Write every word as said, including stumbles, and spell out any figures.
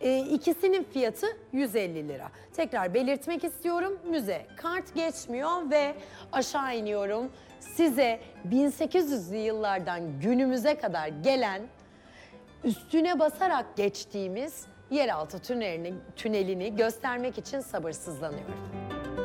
E, ikisinin fiyatı yüz elli lira. Tekrar belirtmek istiyorum, müze kart geçmiyor ve aşağı iniyorum. Size bin sekiz yüzlü yıllardan günümüze kadar gelen, üstüne basarak geçtiğimiz yeraltı tünelini, tünelini göstermek için sabırsızlanıyorum.